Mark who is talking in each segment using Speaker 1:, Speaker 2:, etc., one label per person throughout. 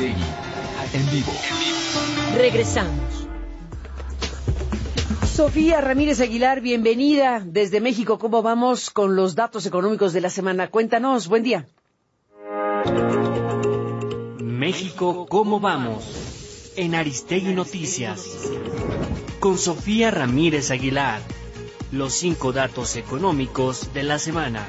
Speaker 1: Aristegui, en vivo.
Speaker 2: Regresamos. Sofía Ramírez Aguilar, bienvenida desde México. ¿Cómo vamos con los datos económicos de la semana? Cuéntanos, buen día.
Speaker 3: México, ¿cómo vamos? En Aristegui Noticias. Con Sofía Ramírez Aguilar. Los 5 datos económicos de la semana.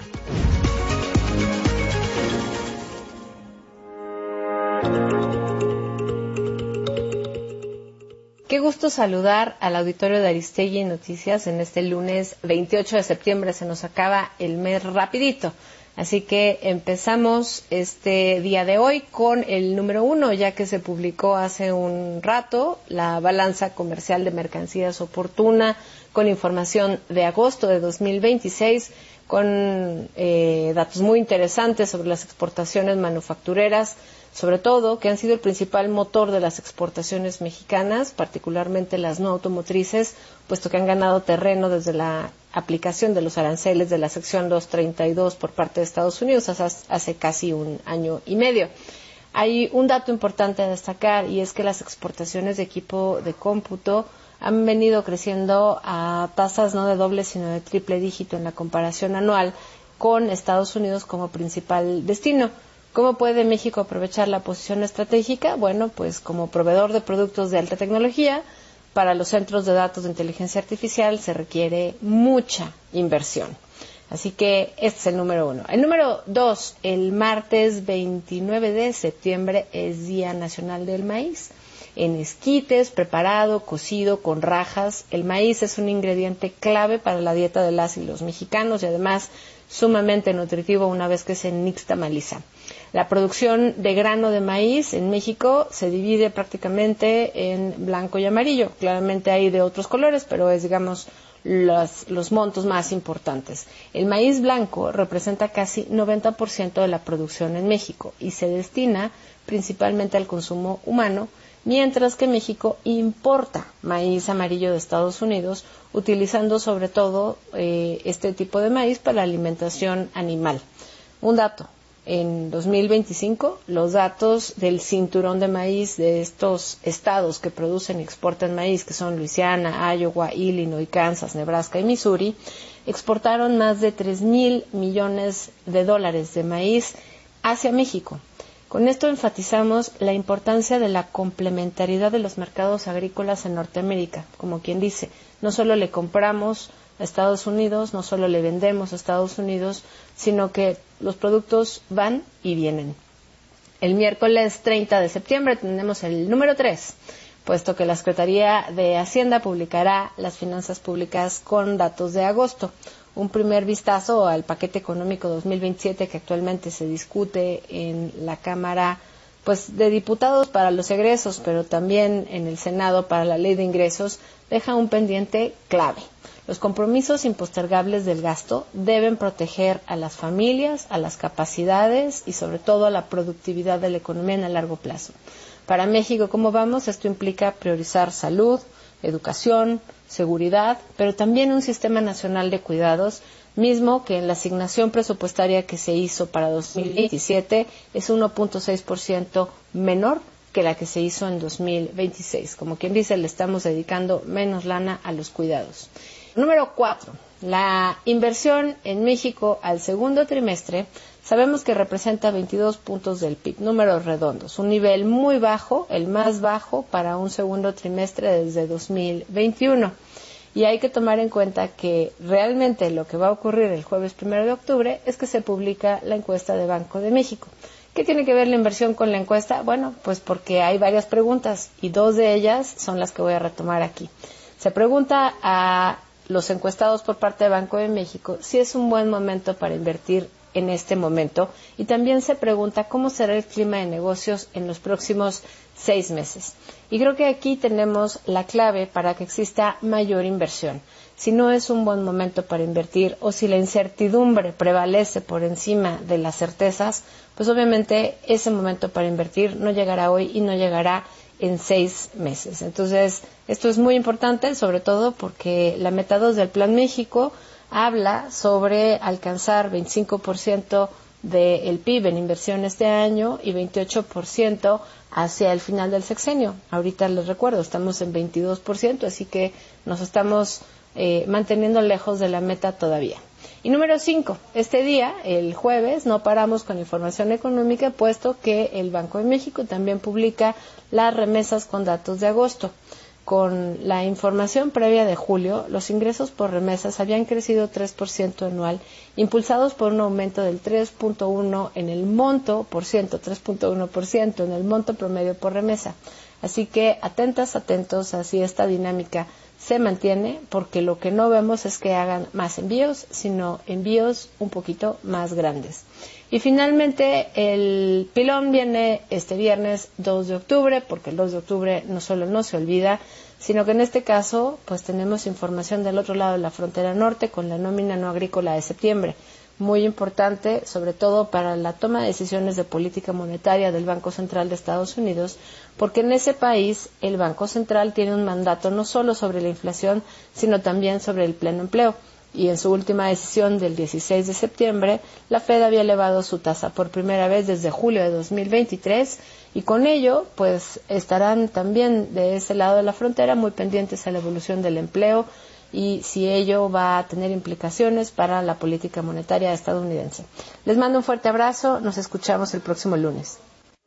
Speaker 4: Qué gusto saludar al auditorio de Aristegui Noticias en este lunes 28 de septiembre. Se nos acaba el mes rapidito. Así que empezamos este día de hoy con el número 1, ya que se publicó hace un rato la balanza comercial de mercancías oportuna con información de agosto de 2026, con datos muy interesantes sobre las exportaciones manufactureras, sobre todo, que han sido el principal motor de las exportaciones mexicanas, particularmente las no automotrices, puesto que han ganado terreno desde la aplicación de los aranceles de la sección 232 por parte de Estados Unidos hace casi un año y medio. Hay un dato importante a destacar, y es que las exportaciones de equipo de cómputo han venido creciendo a tasas no de doble sino de triple dígito en la comparación anual, con Estados Unidos como principal destino. ¿Cómo puede México aprovechar la posición estratégica? Bueno, pues como proveedor de productos de alta tecnología, para los centros de datos de inteligencia artificial se requiere mucha inversión. Así que este es el número 1. El número 2, el martes 29 de septiembre es Día Nacional del Maíz. En esquites, preparado, cocido, con rajas. El maíz es un ingrediente clave para la dieta de las y los mexicanos y además sumamente nutritivo una vez que se nixtamaliza. La producción de grano de maíz en México se divide prácticamente en blanco y amarillo. Claramente hay de otros colores, pero es, digamos, los montos más importantes. El maíz blanco representa casi 90% de la producción en México y se destina principalmente al consumo humano, mientras que México importa maíz amarillo de Estados Unidos, utilizando sobre todo este tipo de maíz para la alimentación animal. Un dato. En 2025, los datos del cinturón de maíz de estos estados que producen y exportan maíz, que son Luisiana, Iowa, Illinois, Kansas, Nebraska y Missouri, exportaron más de 3,000 millones de dólares de maíz hacia México. Con esto enfatizamos la importancia de la complementariedad de los mercados agrícolas en Norteamérica. Como quien dice, no solo le compramos a Estados Unidos, no solo le vendemos a Estados Unidos, sino que los productos van y vienen. El miércoles 30 de septiembre tenemos el número 3, puesto que la Secretaría de Hacienda publicará las finanzas públicas con datos de agosto. Un primer vistazo al paquete económico 2027 que actualmente se discute en la Cámara de Diputados para los egresos, pero también en el Senado para la Ley de Ingresos, deja un pendiente clave. Los compromisos impostergables del gasto deben proteger a las familias, a las capacidades y sobre todo a la productividad de la economía en el largo plazo. Para México, ¿cómo vamos? Esto implica priorizar salud, educación, seguridad, pero también un sistema nacional de cuidados, mismo que en la asignación presupuestaria que se hizo para 2027 es 1.6% menor que la que se hizo en 2026. Como quien dice, le estamos dedicando menos lana a los cuidados. Número 4. La inversión en México al segundo trimestre sabemos que representa 22 puntos del PIB, números redondos, un nivel muy bajo, el más bajo para un segundo trimestre desde 2021. Y hay que tomar en cuenta que realmente lo que va a ocurrir el jueves 1 de octubre es que se publica la encuesta de Banco de México. ¿Qué tiene que ver la inversión con la encuesta? Bueno, pues porque hay varias preguntas y 2 de ellas son las que voy a retomar aquí. Se pregunta a los encuestados por parte de Banco de México si es un buen momento para invertir en este momento, y también se pregunta cómo será el clima de negocios en los próximos 6 meses. Y creo que aquí tenemos la clave para que exista mayor inversión. Si no es un buen momento para invertir o si la incertidumbre prevalece por encima de las certezas, pues obviamente ese momento para invertir no llegará hoy y no llegará en 6 meses. Entonces, esto es muy importante, sobre todo porque la meta 2 del Plan México habla sobre alcanzar 25% del PIB en inversión este año y 28% hacia el final del sexenio. Ahorita les recuerdo, estamos en 22%, así que nos estamos manteniendo lejos de la meta todavía. Y número 5, este día, el jueves, no paramos con información económica, puesto que el Banco de México también publica las remesas con datos de agosto. Con la información previa de julio, los ingresos por remesas habían crecido 3% anual, impulsados por un aumento del 3.1% en el monto en el monto promedio por remesa. Así que atentos a si esta dinámica se mantiene, porque lo que no vemos es que hagan más envíos, sino envíos un poquito más grandes. Y finalmente, el pilón viene este viernes 2 de octubre, porque el 2 de octubre no solo no se olvida, sino que en este caso, pues tenemos información del otro lado de la frontera norte con la nómina no agrícola de septiembre. Muy importante, sobre todo para la toma de decisiones de política monetaria del Banco Central de Estados Unidos, porque en ese país el Banco Central tiene un mandato no solo sobre la inflación, sino también sobre el pleno empleo. Y en su última decisión del 16 de septiembre, la Fed había elevado su tasa por primera vez desde julio de 2023, y con ello, pues estarán también de ese lado de la frontera muy pendientes a la evolución del empleo y si ello va a tener implicaciones para la política monetaria estadounidense. Les mando un fuerte abrazo, nos escuchamos el próximo lunes.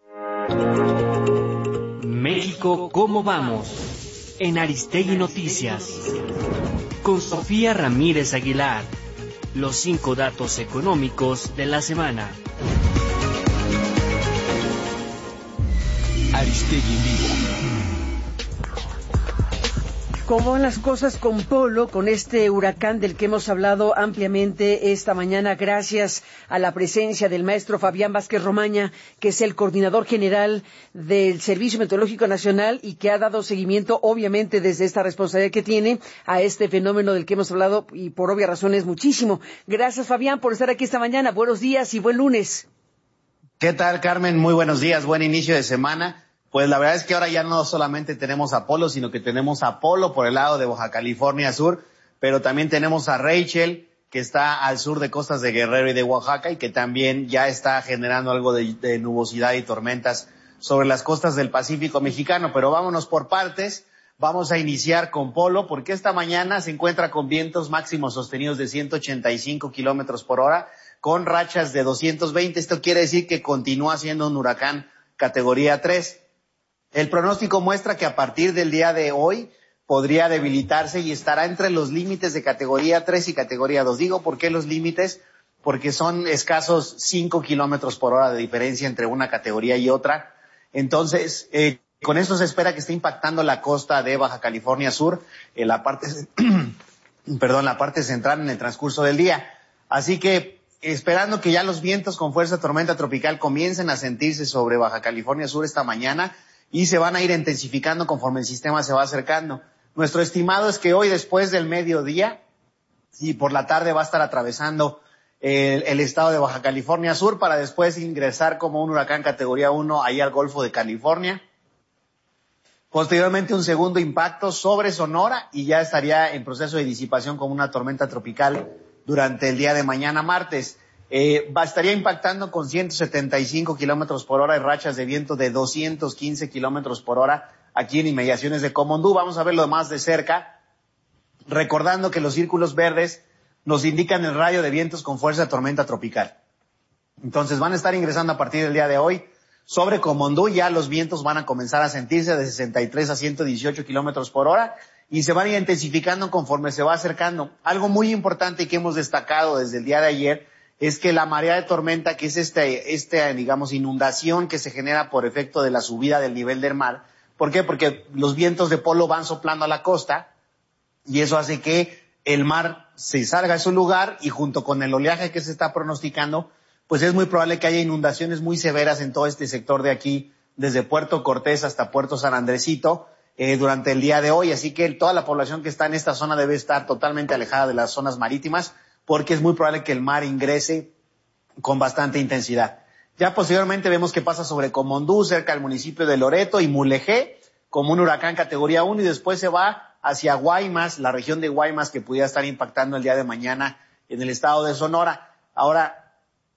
Speaker 3: México, ¿cómo vamos? En Aristegui Noticias. Con Sofía Ramírez Aguilar. Los 5 datos económicos de la semana.
Speaker 1: Aristegui en vivo.
Speaker 2: ¿Cómo van las cosas con Polo, con este huracán del que hemos hablado ampliamente esta mañana, gracias a la presencia del maestro Fabián Vázquez Romaña, que es el coordinador general del Servicio Meteorológico Nacional y que ha dado seguimiento, obviamente, desde esta responsabilidad que tiene a este fenómeno del que hemos hablado y por obvias razones muchísimo? Gracias, Fabián, por estar aquí esta mañana. Buenos días y buen lunes.
Speaker 5: ¿Qué tal, Carmen? Muy buenos días, buen inicio de semana. Pues la verdad es que ahora ya no solamente tenemos a Polo, sino que tenemos a Polo por el lado de Baja California Sur, pero también tenemos a Rachel, que está al sur de costas de Guerrero y de Oaxaca y que también ya está generando algo de nubosidad y tormentas sobre las costas del Pacífico mexicano. Pero vámonos por partes. Vamos a iniciar con Polo, porque esta mañana se encuentra con vientos máximos sostenidos de 185 kilómetros por hora, con rachas de 220. Esto quiere decir que continúa siendo un huracán categoría 3. El pronóstico muestra que a partir del día de hoy podría debilitarse y estará entre los límites de categoría 3 y categoría 2. Digo, ¿por qué los límites? Porque son escasos 5 kilómetros por hora de diferencia entre una categoría y otra. Entonces, con esto se espera que esté impactando la costa de Baja California Sur, la parte central en el transcurso del día. Así que, esperando que ya los vientos con fuerza tormenta tropical comiencen a sentirse sobre Baja California Sur esta mañana, y se van a ir intensificando conforme el sistema se va acercando. Nuestro estimado es que hoy, después del mediodía, y por la tarde, va a estar atravesando el estado de Baja California Sur para después ingresar como un huracán categoría 1 ahí al Golfo de California. Posteriormente, un segundo impacto sobre Sonora y ya estaría en proceso de disipación como una tormenta tropical durante el día de mañana, martes. Estaría impactando con 175 kilómetros por hora y rachas de viento de 215 kilómetros por hora aquí en inmediaciones de Comondú. Vamos a verlo más de cerca, recordando que los círculos verdes nos indican el radio de vientos con fuerza de tormenta tropical. Entonces van a estar ingresando a partir del día de hoy sobre Comondú. Ya los vientos van a comenzar a sentirse de 63 a 118 kilómetros por hora y se van a ir intensificando conforme se va acercando. Algo muy importante que hemos destacado desde el día de ayer es que la marea de tormenta, que es digamos, inundación que se genera por efecto de la subida del nivel del mar. ¿Por qué? Porque los vientos de Polo van soplando a la costa y eso hace que el mar se salga de su lugar y junto con el oleaje que se está pronosticando, pues es muy probable que haya inundaciones muy severas en todo este sector de aquí, desde Puerto Cortés hasta Puerto San Andresito, durante el día de hoy. Así que toda la población que está en esta zona debe estar totalmente alejada de las zonas marítimas, porque es muy probable que el mar ingrese con bastante intensidad. Ya posteriormente vemos que pasa sobre Comondú, cerca del municipio de Loreto y Mulegé, como un huracán categoría 1, y después se va hacia Guaymas, la región de Guaymas, que pudiera estar impactando el día de mañana en el estado de Sonora. Ahora,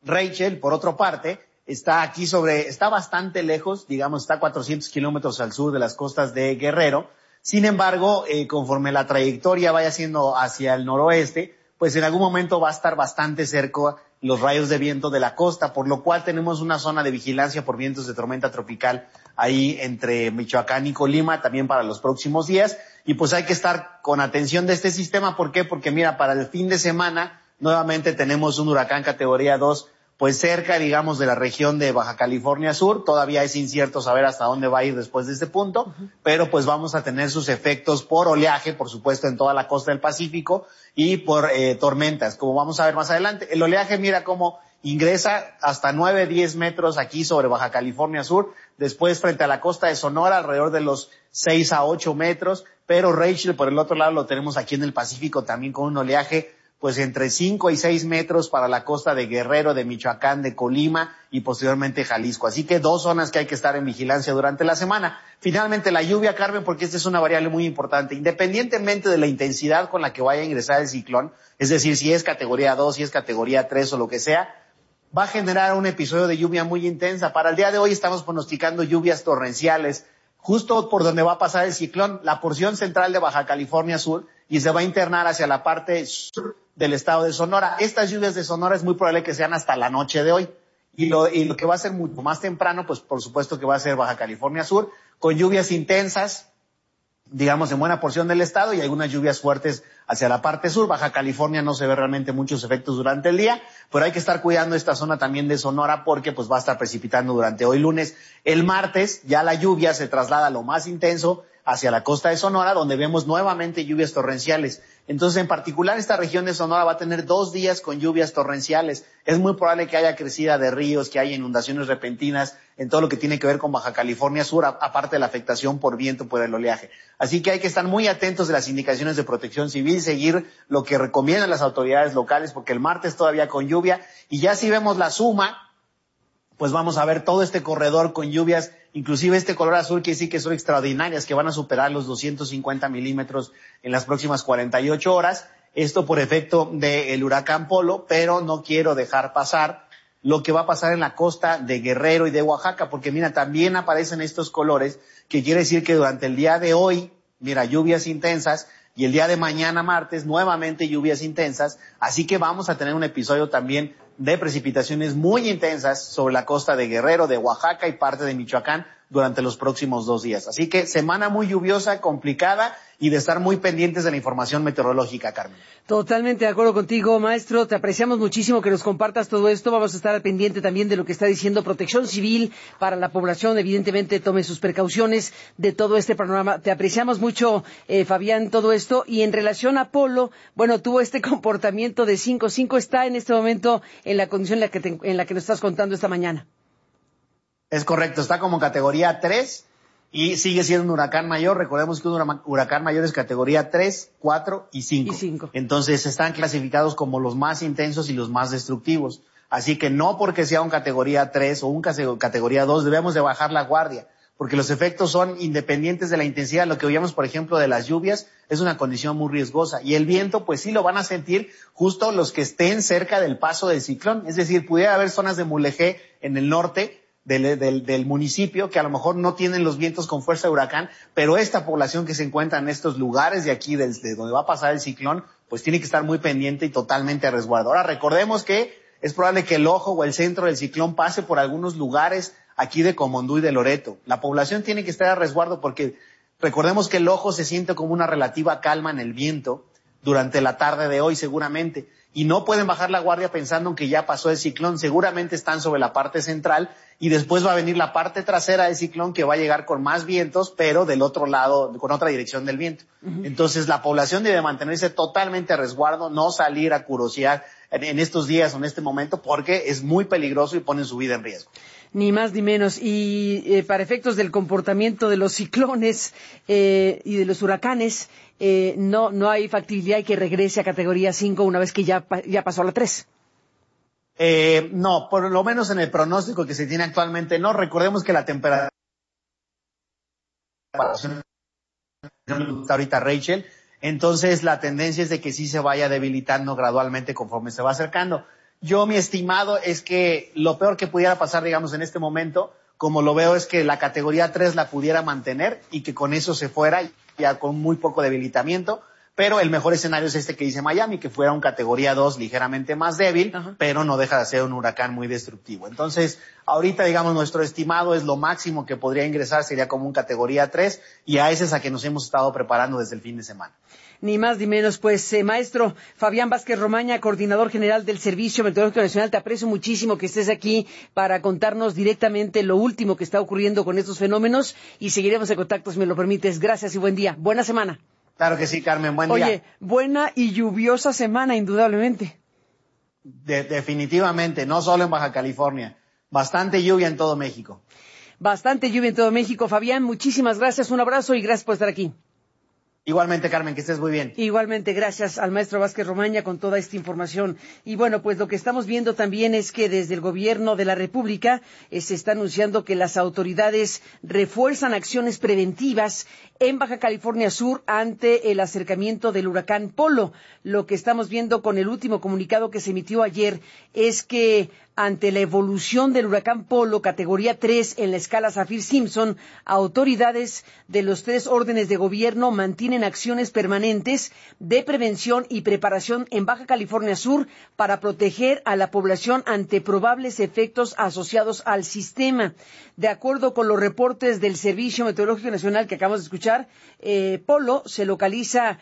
Speaker 5: Rachel, por otra parte, está bastante lejos, digamos, está a 400 kilómetros al sur de las costas de Guerrero. Sin embargo, conforme la trayectoria vaya siendo hacia el noroeste, pues en algún momento va a estar bastante cerca los rayos de viento de la costa, por lo cual tenemos una zona de vigilancia por vientos de tormenta tropical ahí entre Michoacán y Colima también para los próximos días. Y pues hay que estar con atención de este sistema. ¿Por qué? Porque mira, para el fin de semana nuevamente tenemos un huracán categoría 2 pues cerca, digamos, de la región de Baja California Sur. Todavía es incierto saber hasta dónde va a ir después de este punto, pero pues vamos a tener sus efectos por oleaje, por supuesto, en toda la costa del Pacífico y por tormentas, como vamos a ver más adelante. El oleaje, mira cómo ingresa hasta 9-10 metros aquí sobre Baja California Sur, después frente a la costa de Sonora alrededor de los 6 a 8 metros, pero Rachel por el otro lado lo tenemos aquí en el Pacífico también con un oleaje pues entre 5 y 6 metros para la costa de Guerrero, de Michoacán, de Colima y posteriormente Jalisco. Así que 2 zonas que hay que estar en vigilancia durante la semana. Finalmente la lluvia, Carmen, porque esta es una variable muy importante. Independientemente de la intensidad con la que vaya a ingresar el ciclón, es decir, si es categoría 2, si es categoría 3 o lo que sea, va a generar un episodio de lluvia muy intensa. Para el día de hoy estamos pronosticando lluvias torrenciales, justo por donde va a pasar el ciclón, la porción central de Baja California Sur, y se va a internar hacia la parte sur del estado de Sonora. Estas lluvias de Sonora es muy probable que sean hasta la noche de hoy. Y lo que va a ser mucho más temprano, pues por supuesto que va a ser Baja California Sur, con lluvias intensas, digamos, en buena porción del estado y algunas lluvias fuertes hacia la parte sur. Baja California no se ve realmente muchos efectos durante el día, pero hay que estar cuidando esta zona también de Sonora porque pues va a estar precipitando durante hoy lunes. El martes ya la lluvia se traslada a lo más intenso hacia la costa de Sonora, donde vemos nuevamente lluvias torrenciales. Entonces, en particular, esta región de Sonora va a tener 2 días con lluvias torrenciales. Es muy probable que haya crecida de ríos, que haya inundaciones repentinas en todo lo que tiene que ver con Baja California Sur, aparte de la afectación por viento, por el oleaje. Así que hay que estar muy atentos de las indicaciones de Protección Civil, seguir lo que recomiendan las autoridades locales, porque el martes todavía con lluvia, y ya si vemos la suma, pues vamos a ver todo este corredor con lluvias, inclusive este color azul que sí que son extraordinarias, que van a superar los 250 milímetros en las próximas 48 horas. Esto por efecto del huracán Polo, pero no quiero dejar pasar lo que va a pasar en la costa de Guerrero y de Oaxaca, porque mira, también aparecen estos colores, que quiere decir que durante el día de hoy, mira, lluvias intensas, y el día de mañana martes, nuevamente lluvias intensas, así que vamos a tener un episodio también de precipitaciones muy intensas sobre la costa de Guerrero, de Oaxaca y parte de Michoacán durante los próximos 2 días. Así que semana muy lluviosa, complicada y de estar muy pendientes de la información meteorológica, Carmen.
Speaker 2: Totalmente de acuerdo contigo, maestro. Te apreciamos muchísimo que nos compartas todo esto. Vamos a estar al pendiente también de lo que está diciendo Protección Civil para la población. Evidentemente, tome sus precauciones de todo este panorama. Te apreciamos mucho, Fabián, todo esto. Y en relación a Polo, bueno, tuvo este comportamiento de 5-5. Está en este momento en la condición en la que nos estás contando esta mañana.
Speaker 5: Es correcto, está como categoría 3 y sigue siendo un huracán mayor. Recordemos que un huracán mayor es categoría 3, 4 y 5. Entonces están clasificados como los más intensos y los más destructivos. Así que no porque sea un categoría 3 o un categoría 2 debemos de bajar la guardia, porque los efectos son independientes de la intensidad. Lo que oíamos, por ejemplo, de las lluvias es una condición muy riesgosa. Y el viento, pues sí lo van a sentir justo los que estén cerca del paso del ciclón. Es decir, pudiera haber zonas de Mulegé en el norte del municipio que a lo mejor no tienen los vientos con fuerza de huracán, pero esta población que se encuentra en estos lugares de aquí, de donde va a pasar el ciclón, pues tiene que estar muy pendiente y totalmente a resguardo. Ahora, recordemos que es probable que el ojo o el centro del ciclón pase por algunos lugares aquí de Comondú y de Loreto. La población tiene que estar a resguardo porque recordemos que el ojo se siente como una relativa calma en el viento durante la tarde de hoy seguramente, y no pueden bajar la guardia pensando en que ya pasó el ciclón. Seguramente están sobre la parte central y después va a venir la parte trasera del ciclón que va a llegar con más vientos, pero del otro lado, con otra dirección del viento. Entonces la población debe mantenerse totalmente a resguardo, no salir a curosear en estos días o en este momento porque es muy peligroso y pone su vida en riesgo.
Speaker 2: Ni más ni menos. Y para efectos del comportamiento de los ciclones y de los huracanes, no hay factibilidad de que regrese a categoría 5 una vez que ya pasó a la 3.
Speaker 5: No, por lo menos en el pronóstico que se tiene actualmente no. Recordemos que la temperatura ahorita Rachel, entonces la tendencia es de que sí se vaya debilitando gradualmente conforme se va acercando. Yo mi estimado es que lo peor que pudiera pasar, digamos, en este momento, como lo veo, es que la categoría 3 la pudiera mantener y que con eso se fuera ya con muy poco debilitamiento. Pero el mejor escenario es este que dice Miami, que fuera un categoría 2 ligeramente más débil, pero no deja de ser un huracán muy destructivo. Entonces, ahorita, digamos, nuestro estimado es lo máximo que podría ingresar, sería como un categoría 3, y a ese es a que nos hemos estado preparando desde el fin de semana.
Speaker 2: Ni más ni menos, pues, maestro Fabián Vázquez Romaña, coordinador general del Servicio Meteorológico Nacional, te aprecio muchísimo que estés aquí para contarnos directamente lo último que está ocurriendo con estos fenómenos y seguiremos en contacto, si me lo permites. Gracias y buen día. Buena semana.
Speaker 5: Claro que sí, Carmen, buen día.
Speaker 2: Oye, buena y lluviosa semana, indudablemente.
Speaker 5: Definitivamente, no solo en Baja California, bastante lluvia en todo México.
Speaker 2: Bastante lluvia en todo México. Fabián, muchísimas gracias, un abrazo y gracias por estar aquí.
Speaker 5: Igualmente, Carmen, que estés muy bien.
Speaker 2: Igualmente, gracias al maestro Vázquez Romaña con toda esta información. Y bueno, pues lo que estamos viendo también es que desde el gobierno de la República se está anunciando que las autoridades refuerzan acciones preventivas en Baja California Sur ante el acercamiento del huracán Polo. Lo que estamos viendo con el último comunicado que se emitió ayer es que ante la evolución del huracán Polo, categoría 3 en la escala Saffir-Simpson, autoridades de los 3 órdenes de gobierno mantienen acciones permanentes de prevención y preparación en Baja California Sur para proteger a la población ante probables efectos asociados al sistema. De acuerdo con los reportes del Servicio Meteorológico Nacional que acabamos de escuchar, Polo se localiza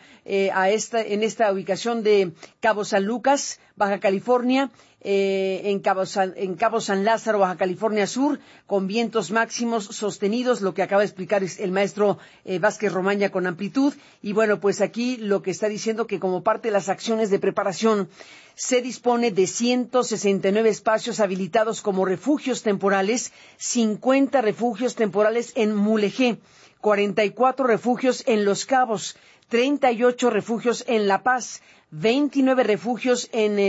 Speaker 2: en esta ubicación de Cabo San Lucas, Baja California, en Cabo San Lázaro, Baja California Sur, con vientos máximos sostenidos, lo que acaba de explicar el maestro Vázquez Romaña con amplitud. Y bueno, pues aquí lo que está diciendo que como parte de las acciones de preparación se dispone de 169 espacios habilitados como refugios temporales, 50 refugios temporales en Mulegé, 44 refugios en Los Cabos, 38 refugios en La Paz, 29 refugios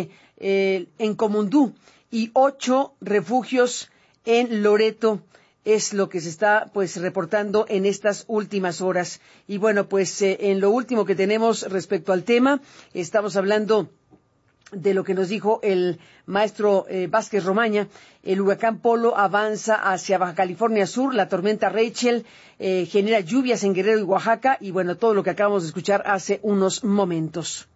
Speaker 2: en Comondú y 8 refugios en Loreto. Es lo que se está pues reportando en estas últimas horas. Y bueno, pues en lo último que tenemos respecto al tema, estamos hablando de lo que nos dijo el maestro Vázquez Romaña. El huracán Polo avanza hacia Baja California Sur, la tormenta Rachel genera lluvias en Guerrero y Oaxaca, y bueno, todo lo que acabamos de escuchar hace unos momentos.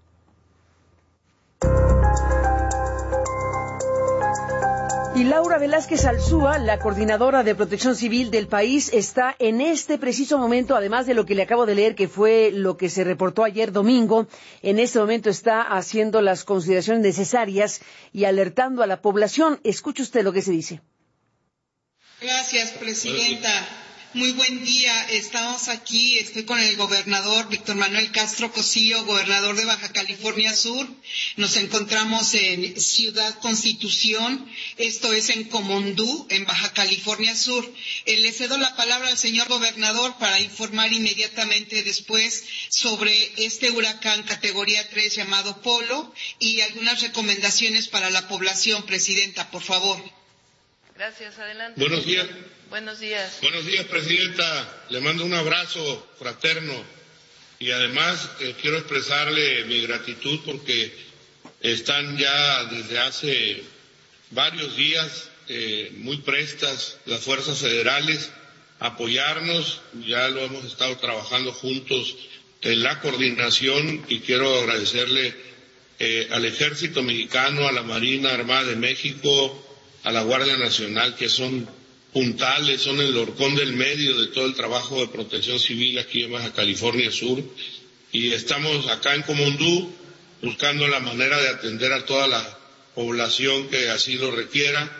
Speaker 2: Y Laura Velázquez Alzúa, la coordinadora de Protección Civil del país, está en este preciso momento, además de lo que le acabo de leer, que fue lo que se reportó ayer domingo, en este momento está haciendo las consideraciones necesarias y alertando a la población. Escuche usted lo que se dice.
Speaker 1: Gracias, presidenta. Muy buen día. Estamos aquí, estoy con el gobernador Víctor Manuel Castro Cosío, gobernador de Baja California Sur. Nos encontramos en Ciudad Constitución, esto es en Comondú, en Baja California Sur. Le cedo la palabra al señor gobernador para informar inmediatamente después sobre este huracán categoría 3 llamado Polo y algunas recomendaciones para la población. Presidenta, por favor.
Speaker 6: Gracias, adelante.
Speaker 7: Buenos días.
Speaker 6: Buenos días.
Speaker 7: Buenos días, presidenta. Le mando un abrazo fraterno y además quiero expresarle mi gratitud porque están ya desde hace varios días muy prestas las fuerzas federales a apoyarnos. Ya lo hemos estado trabajando juntos en la coordinación y quiero agradecerle al Ejército Mexicano, a la Marina Armada de México, a la Guardia Nacional, que son puntales, son el horcón del medio de todo el trabajo de protección civil aquí en Baja California Sur, y estamos acá en Comondú buscando la manera de atender a toda la población que así lo requiera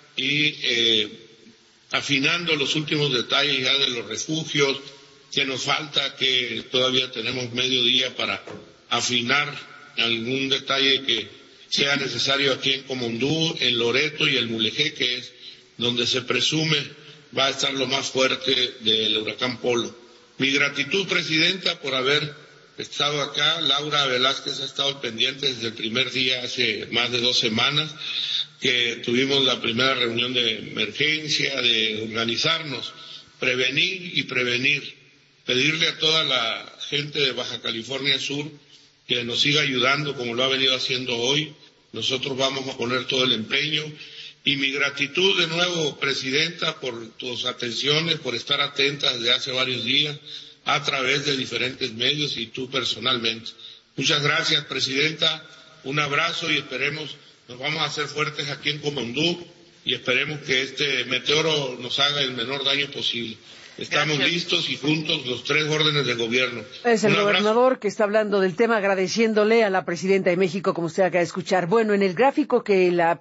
Speaker 7: y afinando los últimos detalles ya de los refugios, que nos falta, que todavía tenemos medio día para afinar algún detalle que sea necesario aquí en Comondú, en Loreto y el Mulegé, que es donde se presume va a estar lo más fuerte del huracán Polo. Mi gratitud, presidenta, por haber estado acá. Laura Velázquez ha estado pendiente desde el primer día, hace más de 2 semanas, que tuvimos la primera reunión de emergencia, de organizarnos, prevenir y prevenir. Pedirle a toda la gente de Baja California Sur que nos siga ayudando como lo ha venido haciendo hoy. nosotros vamos a poner todo el empeño. Y mi gratitud de nuevo, Presidenta, por tus atenciones, por estar atenta desde hace varios días a través de diferentes medios y tú personalmente. Muchas gracias, Presidenta. Un abrazo y esperemos, nos vamos a hacer fuertes aquí en Comondú y esperemos que este meteoro nos haga el menor daño posible. Estamos listos y juntos los tres órdenes de gobierno.
Speaker 2: Es el gobernador que está hablando del tema, agradeciéndole a la presidenta de México, como usted acaba de escuchar. Bueno, en el gráfico que la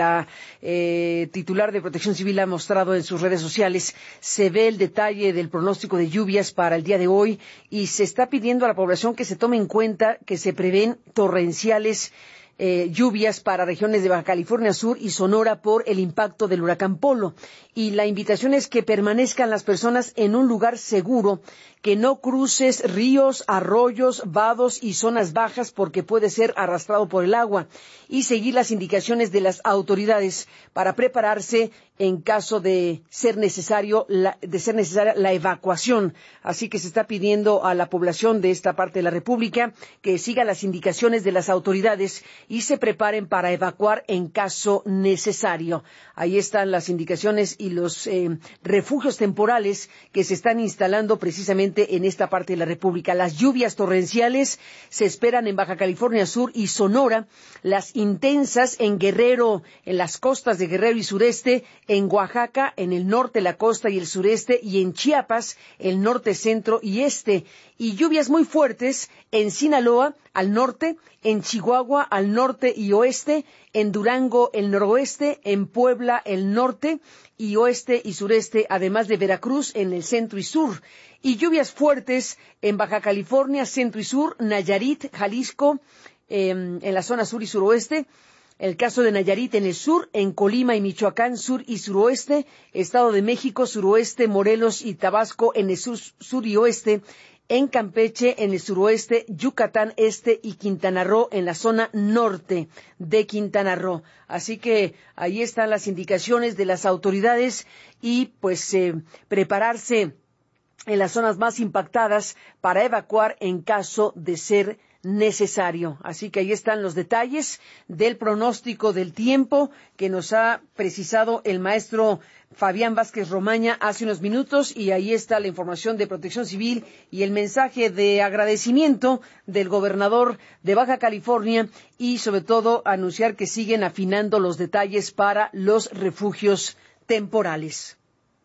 Speaker 2: titular de Protección Civil ha mostrado en sus redes sociales, se ve el detalle del pronóstico de lluvias para el día de hoy y se está pidiendo a la población que se tome en cuenta que se prevén torrenciales lluvias para regiones de Baja California Sur y Sonora por el impacto del huracán Polo. Y la invitación es que permanezcan las personas en un lugar seguro, que no cruces ríos, arroyos, vados y zonas bajas porque puede ser arrastrado por el agua, y seguir las indicaciones de las autoridades para prepararse en caso de ser necesaria la evacuación. Así que se está pidiendo a la población de esta parte de la República que siga las indicaciones de las autoridades y se preparen para evacuar en caso necesario. Ahí están las indicaciones y los refugios temporales que se están instalando precisamente en esta parte de la República. Las lluvias torrenciales se esperan en Baja California Sur y Sonora, las intensas en Guerrero, en las costas de Guerrero y sureste, en Oaxaca, en el norte, la costa y el sureste, y en Chiapas, el norte, centro y este, y lluvias muy fuertes en Sinaloa, al norte, en Chihuahua, al norte y oeste, en Durango, el noroeste, en Puebla, el norte y oeste y sureste, además de Veracruz, en el centro y sur, y lluvias fuertes en Baja California, centro y sur, Nayarit, Jalisco, en la zona sur y suroeste, el caso de Nayarit en el sur, en Colima y Michoacán, sur y suroeste, Estado de México, suroeste, Morelos y Tabasco en el sur y oeste, en Campeche, en el suroeste, Yucatán este y Quintana Roo en la zona norte de Quintana Roo. Así que ahí están las indicaciones de las autoridades y pues prepararse en las zonas más impactadas para evacuar en caso de ser necesario. Así que ahí están los detalles del pronóstico del tiempo que nos ha precisado el maestro Fabián Vázquez Romaña hace unos minutos, y ahí está la información de Protección Civil y el mensaje de agradecimiento del gobernador de Baja California, y sobre todo anunciar que siguen afinando los detalles para los refugios temporales.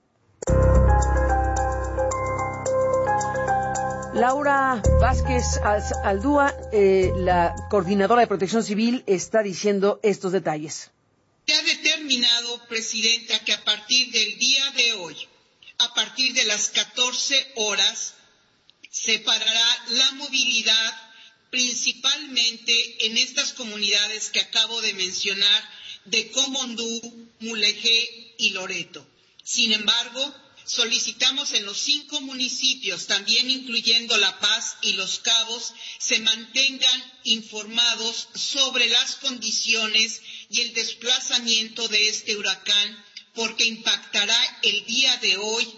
Speaker 2: Laura Vázquez Aldúa, la coordinadora de Protección Civil, está diciendo estos detalles.
Speaker 1: Se ha determinado, Presidenta, que a partir del día de hoy, a partir de las 14 horas, se parará la movilidad principalmente en estas comunidades que acabo de mencionar, de Comondú, Mulegé y Loreto. Sin embargo, solicitamos en los 5 municipios, también incluyendo La Paz y Los Cabos, se mantengan informados sobre las condiciones y el desplazamiento de este huracán, porque impactará el día de hoy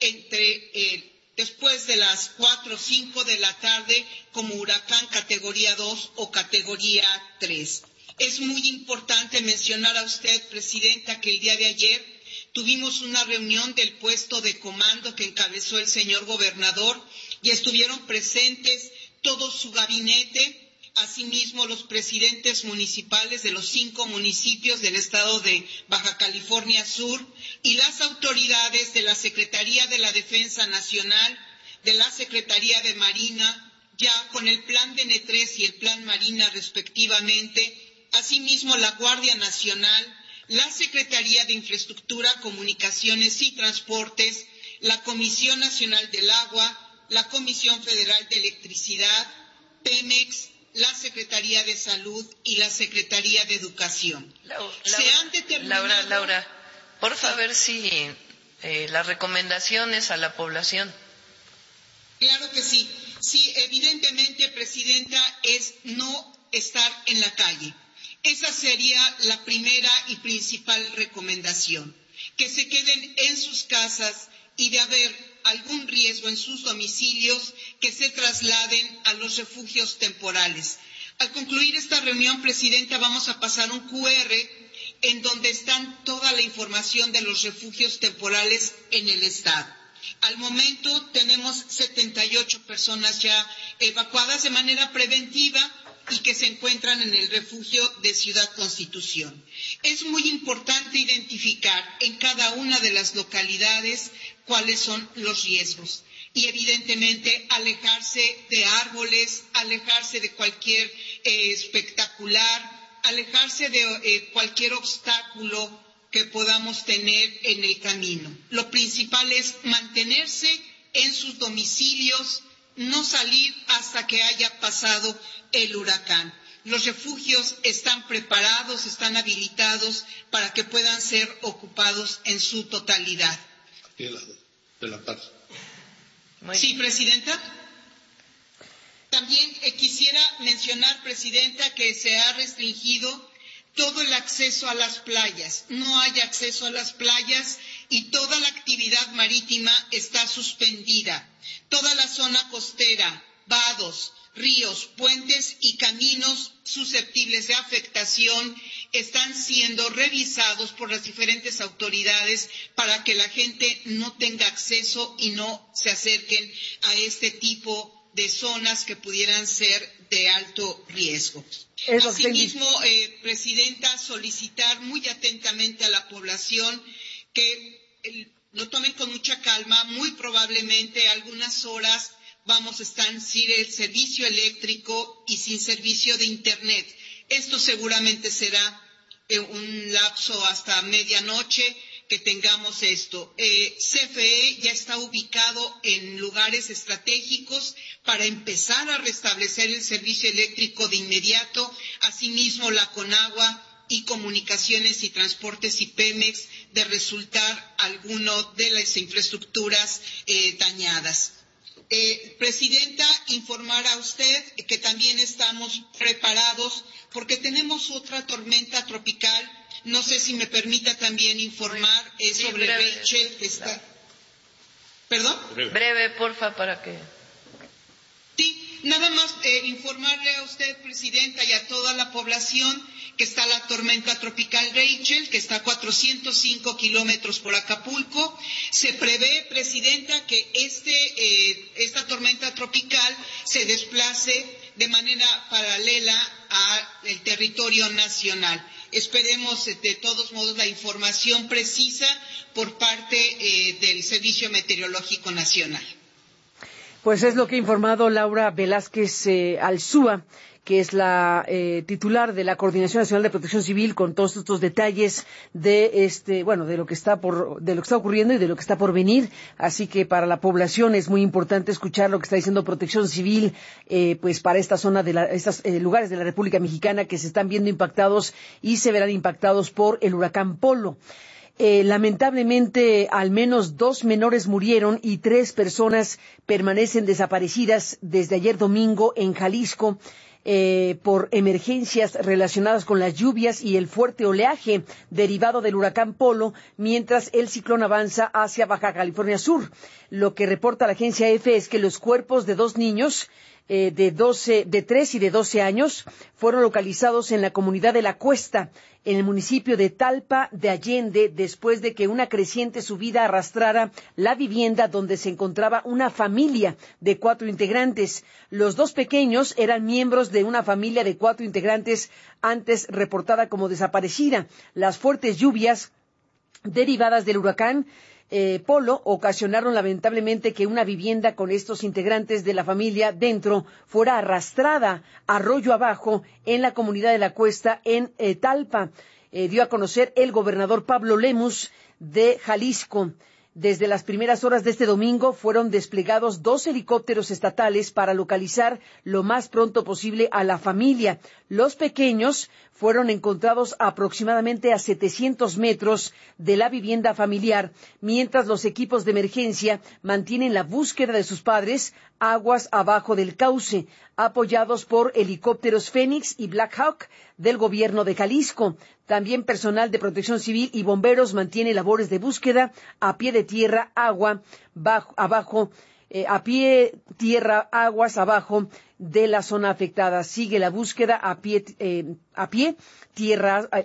Speaker 1: después de las 4 o 5 de la tarde como huracán categoría 2 o categoría 3. Es muy importante mencionar a usted, Presidenta, que el día de ayer tuvimos una reunión del puesto de comando que encabezó el señor gobernador y estuvieron presentes todo su gabinete, asimismo los presidentes municipales de los 5 municipios del estado de Baja California Sur y las autoridades de la Secretaría de la Defensa Nacional, de la Secretaría de Marina, ya con el plan DN3 y el plan Marina respectivamente, asimismo la Guardia Nacional, la Secretaría de Infraestructura, Comunicaciones y Transportes, la Comisión Nacional del Agua, la Comisión Federal de Electricidad, Pemex, la Secretaría de Salud y la Secretaría de Educación.
Speaker 6: Laura, por favor, si las recomendaciones a la población.
Speaker 1: Claro que sí. Sí, evidentemente, Presidenta, es no estar en la calle. Esa sería la primera y principal recomendación, que se queden en sus casas y de haber algún riesgo en sus domicilios, que se trasladen a los refugios temporales. Al concluir esta reunión, Presidenta, vamos a pasar un QR en donde están toda la información de los refugios temporales en el estado. Al momento tenemos 78 personas ya evacuadas de manera preventiva y que se encuentran en el refugio de Ciudad Constitución. Es muy importante identificar en cada una de las localidades cuáles son los riesgos y evidentemente alejarse de árboles, alejarse de cualquier espectacular, alejarse de cualquier obstáculo que podamos tener en el camino. Lo principal es mantenerse en sus domicilios, no salir hasta que haya pasado el huracán. Los refugios están preparados, están habilitados para que puedan ser ocupados en su totalidad.
Speaker 7: De la paz.
Speaker 1: Sí, Presidenta. También quisiera mencionar, Presidenta, que se ha restringido todo el acceso a las playas. No hay acceso a las playas y toda la actividad marítima está suspendida. Toda la zona costera, vados, ríos, puentes y caminos susceptibles de afectación están siendo revisados por las diferentes autoridades para que la gente no tenga acceso y no se acerquen a este tipo de zonas que pudieran ser de alto riesgo. Asimismo, Presidenta, solicitar muy atentamente a la población que lo tomen con mucha calma. Muy probablemente algunas horas vamos a estar sin el servicio eléctrico y sin servicio de Internet. Esto seguramente será un lapso hasta medianoche que tengamos esto. CFE ya está ubicado en lugares estratégicos para empezar a restablecer el servicio eléctrico de inmediato. Asimismo, la Conagua y Comunicaciones y Transportes y Pemex de resultar alguno de las infraestructuras dañadas. Presidenta, informar a usted que también estamos preparados porque tenemos otra tormenta tropical. No sé si me permita también informar sobre Rachel, que está... ¿Perdón?
Speaker 6: Breve, porfa, para que...
Speaker 1: Sí, nada más informarle a usted, Presidenta, y a toda la población que está la tormenta tropical Rachel, que está a 405 kilómetros por Acapulco. Se prevé, Presidenta, que esta tormenta tropical se desplace de manera paralela al territorio nacional. Esperemos de todos modos la información precisa por parte del Servicio Meteorológico Nacional.
Speaker 2: Pues es lo que ha informado Laura Velázquez Alzúa, que es la titular de la Coordinación Nacional de Protección Civil, con todos estos detalles de de lo que está ocurriendo y de lo que está por venir. Así que para la población es muy importante escuchar lo que está diciendo Protección Civil, pues para esta zona estos lugares de la República Mexicana que se están viendo impactados y se verán impactados por el huracán Polo. Lamentablemente, al menos 2 menores murieron y 3 personas permanecen desaparecidas desde ayer domingo en Jalisco por emergencias relacionadas con las lluvias y el fuerte oleaje derivado del huracán Polo, mientras el ciclón avanza hacia Baja California Sur. Lo que reporta la agencia EFE es que los cuerpos de 2 niños de 3 y de 12 años fueron localizados en la comunidad de La Cuesta, en el municipio de Talpa de Allende, después de que una creciente subida arrastrara la vivienda donde se encontraba una familia de 4 integrantes. Los 2 pequeños eran miembros de una familia de 4 integrantes antes reportada como desaparecida. Las fuertes lluvias derivadas del huracán Polo ocasionaron lamentablemente que una vivienda con estos integrantes de la familia dentro fuera arrastrada arroyo abajo en la comunidad de La Cuesta en Talpa. Dio a conocer el gobernador Pablo Lemus de Jalisco. Desde las primeras horas de este domingo fueron desplegados 2 helicópteros estatales para localizar lo más pronto posible a la familia. Los pequeños fueron encontrados aproximadamente a 700 metros de la vivienda familiar, mientras los equipos de emergencia mantienen la búsqueda de sus padres aguas abajo del cauce, apoyados por helicópteros Fénix y Black Hawk del gobierno de Jalisco. También personal de Protección Civil y bomberos mantiene labores de búsqueda a pie de tierra, agua abajo a pie, tierra, aguas abajo de la zona afectada. Sigue la búsqueda a pie, tierra,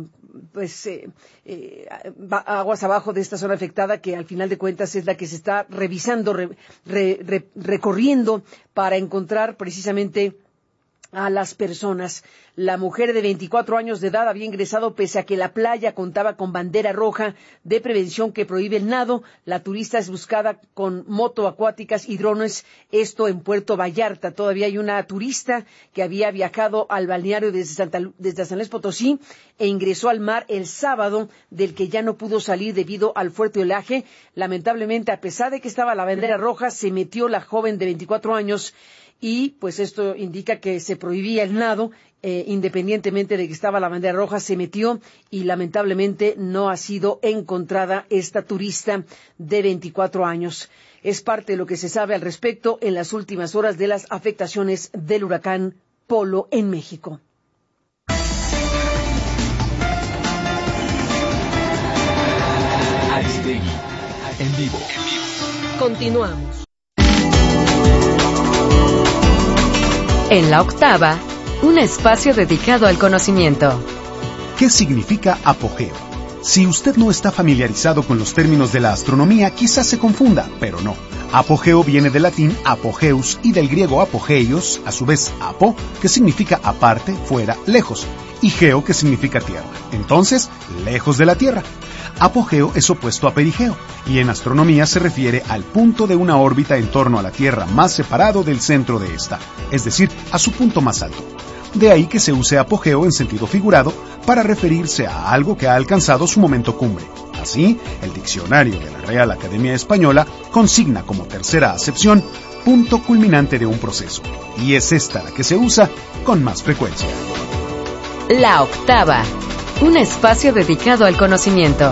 Speaker 2: aguas abajo de esta zona afectada, que al final de cuentas es la que se está revisando, recorriendo para encontrar precisamente a las personas. La mujer de 24 años de edad había ingresado pese a que la playa contaba con bandera roja de prevención que prohíbe el nado. La turista es buscada con moto acuáticas y drones, esto en Puerto Vallarta. Todavía hay una turista que había viajado al balneario desde San Luis Potosí e ingresó al mar el sábado, del que ya no pudo salir debido al fuerte oleaje. Lamentablemente, a pesar de que estaba la bandera roja, se metió la joven de 24 años y pues esto indica que se prohibía el nado, independientemente de que estaba la bandera roja, se metió y lamentablemente no ha sido encontrada esta turista de 24 años. Es parte de lo que se sabe al respecto en las últimas horas de las afectaciones del huracán Polo en México.
Speaker 8: Aristegui, en vivo.
Speaker 4: Continuamos.
Speaker 9: En la octava, un espacio dedicado al conocimiento.
Speaker 10: ¿Qué significa apogeo? Si usted no está familiarizado con los términos de la astronomía, quizás se confunda, pero no. Apogeo viene del latín apogeus y del griego apogeios, a su vez apo, que significa aparte, fuera, lejos, y geo, que significa tierra. Entonces, lejos de la Tierra. Apogeo es opuesto a perigeo, y en astronomía se refiere al punto de una órbita en torno a la Tierra más separado del centro de esta, es decir, a su punto más alto. De ahí que se use apogeo en sentido figurado para referirse a algo que ha alcanzado su momento cumbre. Así, el diccionario de la Real Academia Española consigna como tercera acepción punto culminante de un proceso, y es esta la que se usa con más frecuencia.
Speaker 9: La octava, un espacio dedicado al conocimiento.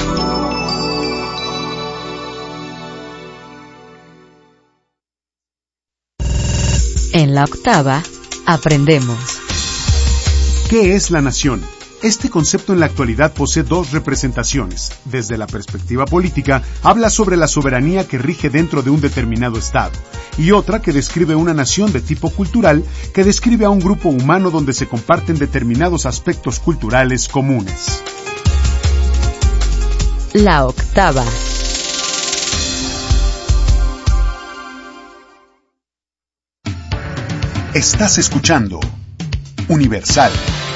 Speaker 9: En la octava, aprendemos.
Speaker 10: ¿Qué es la nación? Este concepto en la actualidad posee dos representaciones. Desde la perspectiva política, habla sobre la soberanía que rige dentro de un determinado estado, y otra que describe una nación de tipo cultural, que describe a un grupo humano donde se comparten determinados aspectos culturales comunes.
Speaker 9: La octava.
Speaker 10: Estás escuchando Universal.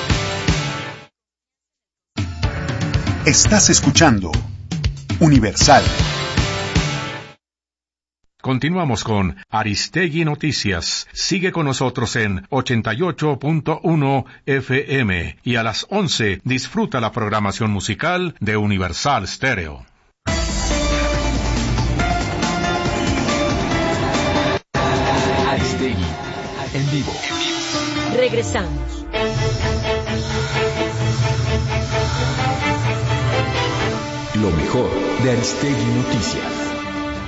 Speaker 10: Estás escuchando Universal.
Speaker 11: Continuamos con Aristegui Noticias. Sigue con nosotros en 88.1 FM y a las 11 disfruta la programación musical de Universal Stereo.
Speaker 8: Aristegui, en vivo.
Speaker 4: Regresamos.
Speaker 8: Lo mejor de Aristegui Noticias.